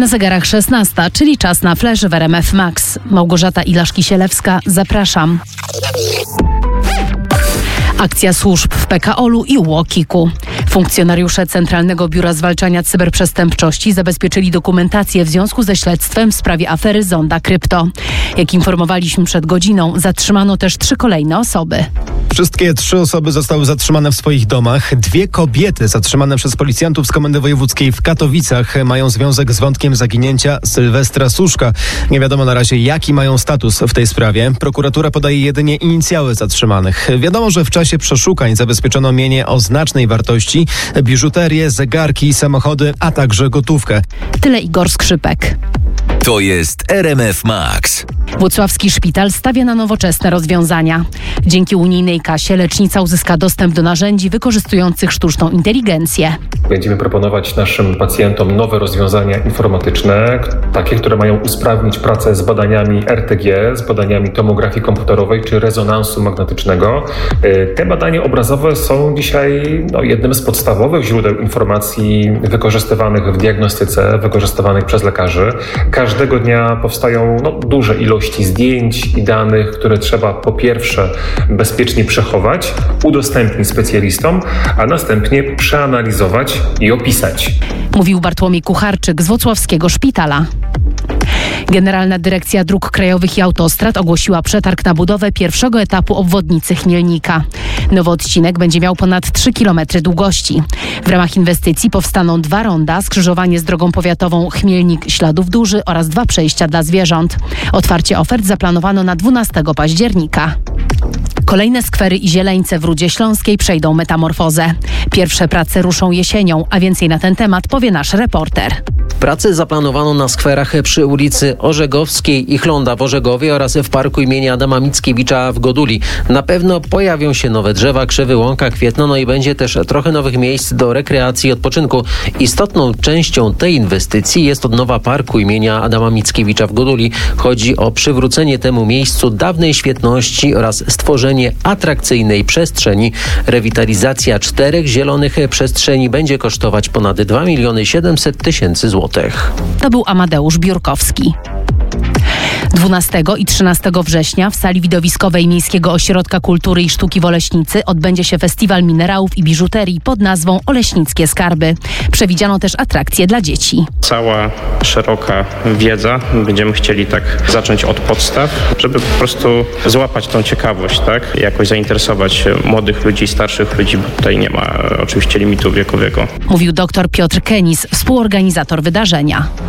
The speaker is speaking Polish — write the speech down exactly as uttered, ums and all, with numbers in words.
Na zegarach szesnasta, czyli czas na flash w R M F Max. Małgorzata Ilaszki-Sielewska, zapraszam. Akcja służb w P K O L-u i U O K iK-u. Funkcjonariusze Centralnego Biura Zwalczania Cyberprzestępczości zabezpieczyli dokumentację w związku ze śledztwem w sprawie afery Zonda Krypto. Jak informowaliśmy przed godziną, zatrzymano też trzy kolejne osoby. Wszystkie trzy osoby zostały zatrzymane w swoich domach. Dwie kobiety zatrzymane przez policjantów z Komendy Wojewódzkiej w Katowicach mają związek z wątkiem zaginięcia Sylwestra Suszka. Nie wiadomo na razie, jaki mają status w tej sprawie. Prokuratura podaje jedynie inicjały zatrzymanych. Wiadomo, że w czasie przeszukań zabezpieczono mienie o znacznej wartości, biżuterię, zegarki, samochody, a także gotówkę. Tyle Igor Skrzypek. To jest R M F Max. Włocławski szpital stawia na nowoczesne rozwiązania. Dzięki unijnej kasie lecznica uzyska dostęp do narzędzi wykorzystujących sztuczną inteligencję. Będziemy proponować naszym pacjentom nowe rozwiązania informatyczne, takie, które mają usprawnić pracę z badaniami R T G, z badaniami tomografii komputerowej czy rezonansu magnetycznego. Te badania obrazowe są dzisiaj no, jednym z podstawowych źródeł informacji wykorzystywanych w diagnostyce, wykorzystywanych przez lekarzy. Każdego dnia powstają no, duże ilości zdjęć i danych, które trzeba po pierwsze bezpiecznie przechować, udostępnić specjalistom, a następnie przeanalizować i opisać. Mówił Bartłomiej Kucharczyk z Włocławskiego Szpitala. Generalna Dyrekcja Dróg Krajowych i Autostrad ogłosiła przetarg na budowę pierwszego etapu obwodnicy Chmielnika. Nowy odcinek będzie miał ponad trzy kilometry długości. W ramach inwestycji powstaną dwa ronda, skrzyżowanie z drogą powiatową Chmielnik-Śladów Duży oraz dwa przejścia dla zwierząt. Otwarcie ofert zaplanowano na dwunastego października. Kolejne skwery i zieleńce w Rudzie Śląskiej przejdą metamorfozę. Pierwsze prace ruszą jesienią, a więcej na ten temat powie nasz reporter. Prace zaplanowano na skwerach przy ulicy Orzegowskiej i Chląda w Orzegowie oraz w parku imienia Adama Mickiewicza w Goduli. Na pewno pojawią się nowe drzewa, krzewy, łąka, kwietno, no i będzie też trochę nowych miejsc do rekreacji i odpoczynku. Istotną częścią tej inwestycji jest odnowa parku imienia Adama Mickiewicza w Goduli. Chodzi o przywrócenie temu miejscu dawnej świetności oraz stworzenie atrakcyjnej przestrzeni. Rewitalizacja czterech zielonych przestrzeni będzie kosztować ponad dwa miliony siedemset tysięcy złotych. To był Amadeusz Biurkowski. dwunastego i trzynastego września w sali widowiskowej Miejskiego Ośrodka Kultury i Sztuki w Oleśnicy odbędzie się festiwal minerałów i biżuterii pod nazwą Oleśnickie Skarby. Przewidziano też atrakcje dla dzieci. Cała szeroka wiedza. Będziemy chcieli tak zacząć od podstaw, żeby po prostu złapać tą ciekawość, tak? Jakoś zainteresować młodych ludzi, starszych ludzi, bo tutaj nie ma oczywiście limitu wiekowego. Mówił dr Piotr Kenis, współorganizator wydarzenia.